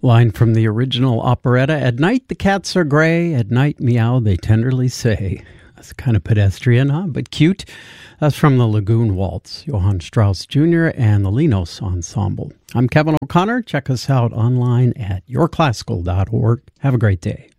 Line from the original operetta, "At night the cats are gray, at night meow they tenderly say." That's kind of pedestrian, huh? But cute. That's from the Lagoon Waltz, Johann Strauss Jr. and the Linos Ensemble. I'm Kevin O'Connor. Check us out online at yourclassical.org. Have a great day.